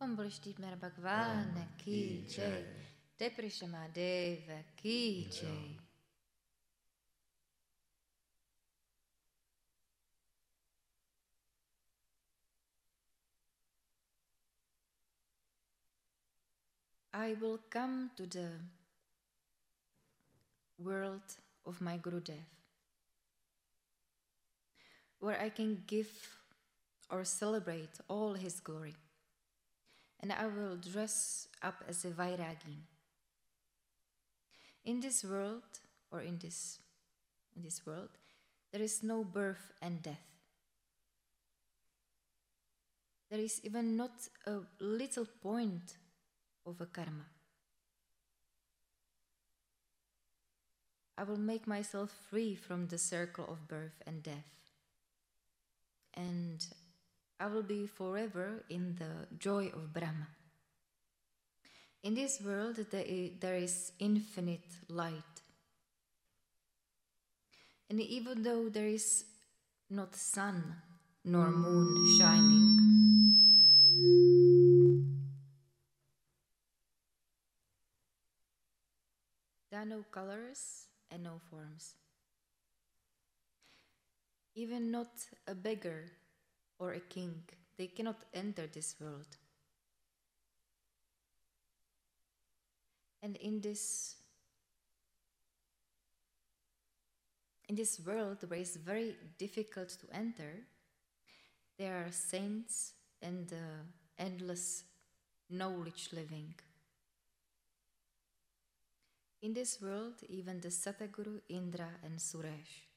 Om Brishtimar Bhagwan Ki Jai. Deprishamadev Ki Jai. I will come to the world of my Gurudev, where I can give or celebrate all his glory. And I will dress up as a Vairagi. In this world, or in this world, there is no birth and death. There is even not a little point of a karma. I will make myself free from the circle of birth and death. And I will be forever in the joy of Brahma. In this world, there is infinite light. And even though there is not sun nor moon shining, there are no colors and no forms. Even not a beggar or a king, they cannot enter this world. And in this world where it's very difficult to enter, there are saints and endless knowledge living. In this world, even the Sataguru, Indra and Suresh,